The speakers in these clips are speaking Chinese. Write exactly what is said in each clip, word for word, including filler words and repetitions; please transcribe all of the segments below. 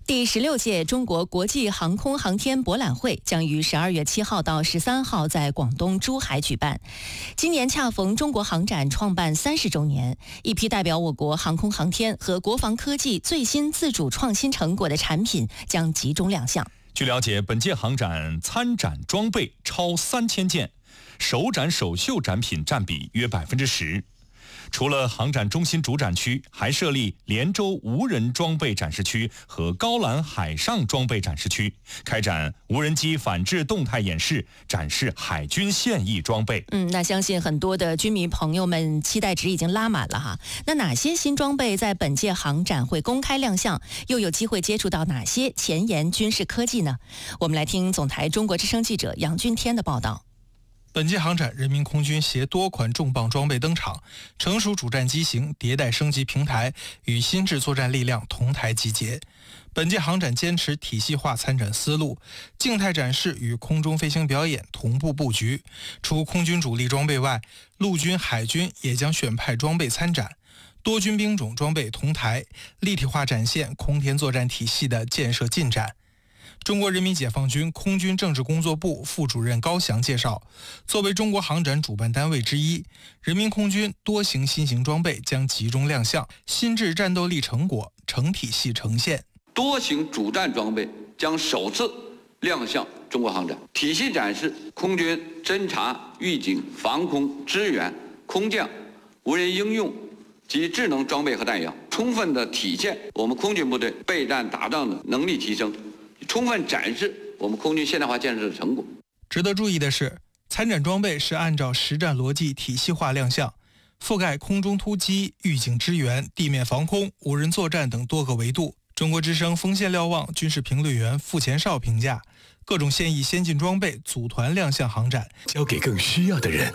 第十六届中国国际航空航天博览会将于十二月七号到十三号在广东珠海举办。今年恰逢中国航展创办三十周年，一批代表我国航空航天和国防科技最新自主创新成果的产品将集中亮相。 据了解，本届航展参展装备超三千件，首展首秀展品占比约百分之十。除了航展中心主展区，还设立连州无人装备展示区和高兰海上装备展示区，开展无人机反制动态演示，展示海军现役装备。 嗯，那相信很多的军迷朋友们期待值已经拉满了哈。那哪些新装备在本届航展会公开亮相？又有机会接触到哪些前沿军事科技呢？我们来听总台中国之声记者杨俊天的报道。 本届航展，人民空军携多款重磅装备登场，成熟主战机型、迭代升级平台与新制作战力量同台集结。本届航展坚持体系化参展思路，静态展示与空中飞行表演同步布局。除空军主力装备外，陆军、海军也将选派装备参展，多军兵种装备同台，立体化展现空天作战体系的建设进展。中国人民解放军空军政治工作部副主任高翔介绍，作为中国航展主办单位之一，人民空军多型新型装备将集中亮相，新制战斗力成果成体系呈现。 多型主战装备将首次亮相中国航展，体系展示空军侦察、预警、防空、支援、空降、无人应用及智能装备和弹药，充分的体现我们空军部队备战打仗的能力提升，充分展示我们空军现代化建设的成果。 值得注意的是，参展装备是按照实战逻辑体系化亮相，覆盖空中突击、预警支援、地面防空、无人作战等多个维度。中国之声锋线瞭望军事评论员傅前绍评价，各种现役先进装备组团亮相航展， 交给更需要的人，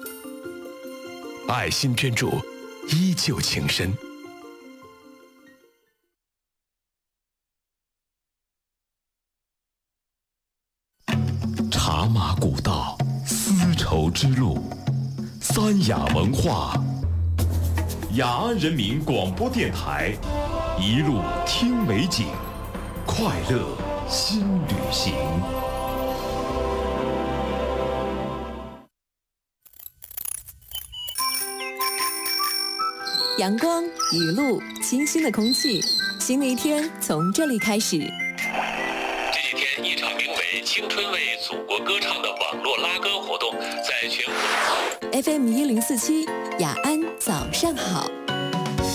爱心捐助，依旧情深。茶马古道，丝绸之路，三雅文化，雅安人民广播电台，一路听美景，快乐新旅行。 阳光、雨露、清新的空气，新的一天从这里开始。 这几天，一场名为“青春为祖国歌唱”的网络拉歌活动在全国。 F M 一零四七，雅安早上好。